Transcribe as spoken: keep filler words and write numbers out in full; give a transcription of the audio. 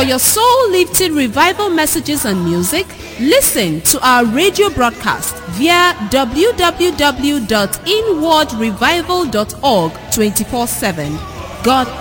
For your soul-lifting revival messages and music, listen to our radio broadcast via w w w dot inward revival dot org twenty-four seven. God